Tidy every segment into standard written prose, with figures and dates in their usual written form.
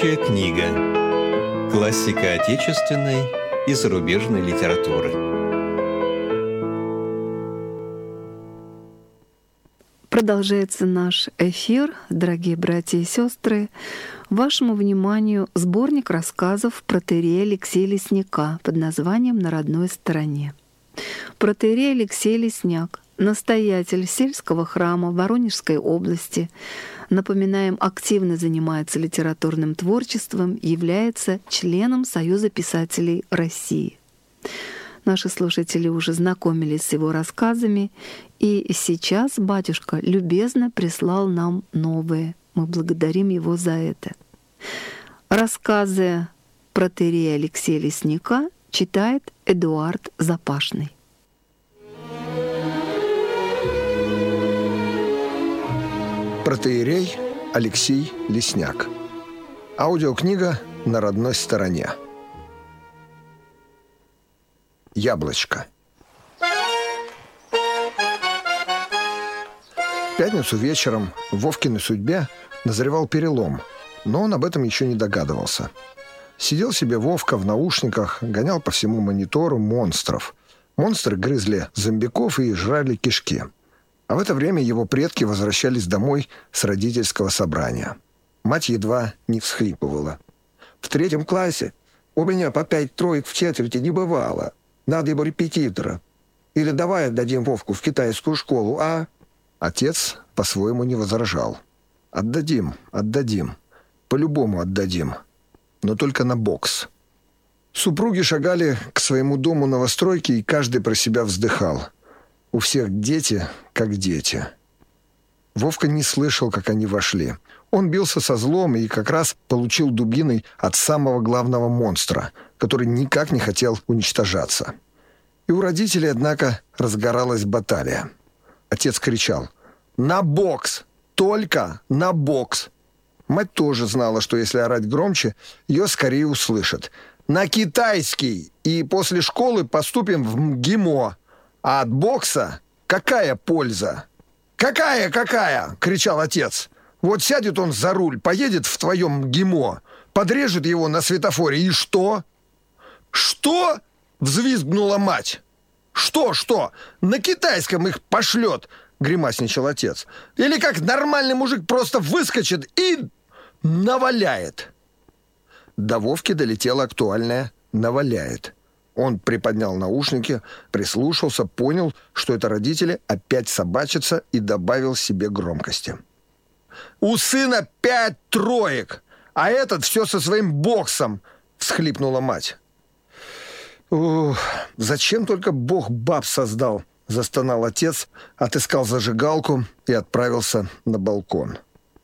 Рабочая книга. Классика отечественной и зарубежной литературы. Продолжается наш эфир, дорогие братья и сестры. Вашему вниманию сборник рассказов протоиерея Алексея Лесняка под названием «На родной стороне». Протоиерей Алексей Лесняк, настоятель сельского храма Воронежской области, напоминаем, активно занимается литературным творчеством, является членом Союза писателей России. Наши слушатели уже знакомились с его рассказами, и сейчас батюшка любезно прислал нам новые. Мы благодарим его за это. Рассказы протоиерея Алексея Лесняка читает Эдуард Запашный. Протоиерей Алексей Лесняк. Аудиокнига «На родной стороне». Яблочко. В пятницу вечером в Вовкиной судьбе назревал перелом, но он об этом еще не догадывался. Сидел себе Вовка в наушниках, гонял по всему монитору монстров. Монстры грызли зомбиков и жрали кишки. А в это время его предки возвращались домой с родительского собрания. Мать едва не всхлипывала. «В 3 классе у меня по 5 троек в четверти не бывало. Надо ему репетитора. Или давай отдадим Вовку в китайскую школу, а?» Отец по-своему не возражал. «Отдадим, отдадим. По-любому отдадим. Но только на бокс». Супруги шагали к своему дому новостройки, и каждый про себя вздыхал. У всех дети, как дети. Вовка не слышал, как они вошли. Он бился со злом и как раз получил дубиной от самого главного монстра, который никак не хотел уничтожаться. И у родителей, однако, разгоралась баталия. Отец кричал: «На бокс! Только на бокс!» Мать тоже знала, что если орать громче, ее скорее услышат. «На китайский! И после школы поступим в МГИМО! А от бокса какая польза?» «Какая?» — кричал отец. «Вот сядет он за руль, поедет в твоем МГИМО, подрежет его на светофоре, и что?» «Что?» — взвизгнула мать. «Что? На китайском их пошлет!» — гримасничал отец. «Или как нормальный мужик просто выскочит и наваляет!» До Вовки долетело актуальное «наваляет». Он приподнял наушники, прислушался, понял, что это родители опять собачатся, и добавил себе громкости. «У сына 5 троек, а этот все со своим боксом!» — всхлипнула мать. «Ух, зачем только Бог баб создал?» — застонал отец, отыскал зажигалку и отправился на балкон.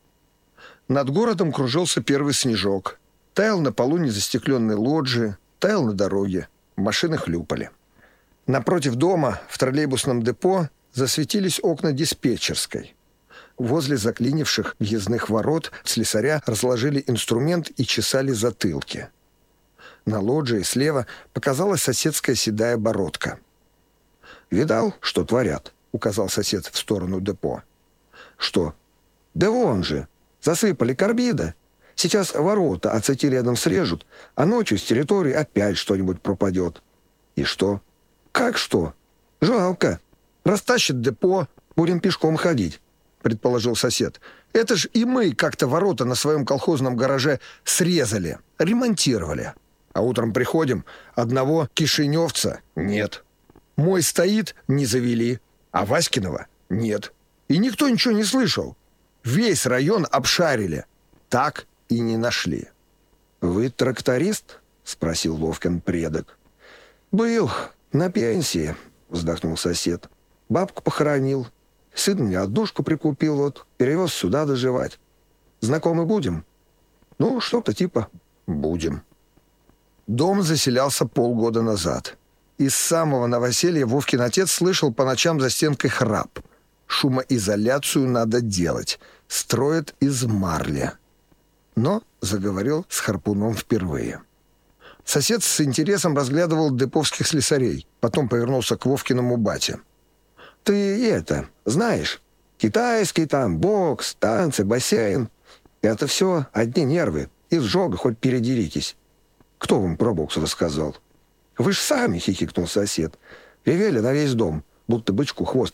Над городом кружился первый снежок. Таял на полу незастекленной лоджии, таял на дороге. Машины хлюпали. Напротив дома, в троллейбусном депо, засветились окна диспетчерской. Возле заклинивших въездных ворот слесаря разложили инструмент и чесали затылки. На лоджии слева показалась соседская седая бородка. «Видал, что творят?» — указал сосед в сторону депо. «Что?» «Да вон же! Засыпали карбида. Сейчас ворота от сети рядом срежут, а ночью с территории опять что-нибудь пропадет». «И что?» «Как что? Жалко. Растащат депо, будем пешком ходить», — предположил сосед. «Это ж и мы как-то ворота на своем колхозном гараже срезали, ремонтировали. А утром приходим, одного кишиневца нет. Мой стоит, не завели, а Васькиного нет. И никто ничего не слышал. Весь район обшарили. Так и не нашли». «Вы тракторист?» — спросил Вовкин предок. «Был на пенсии», — вздохнул сосед. «Бабку похоронил. Сын мне однушку прикупил, вот, перевез сюда доживать. Знакомы будем?» «Ну, что-то типа будем». Дом заселялся полгода назад. И с самого новоселья Вовкин отец слышал по ночам за стенкой храп. Шумоизоляцию надо делать. Строят из марли. Но заговорил с Харпуном впервые. Сосед с интересом разглядывал деповских слесарей. Потом повернулся к Вовкиному бате. «Ты это, знаешь, китайский там, бокс, танцы, бассейн. Это все одни нервы. Из жога хоть передеритесь. Кто вам про бокс рассказал? Вы ж сами, хихикнул сосед. Ревели на весь дом, будто бычку хвост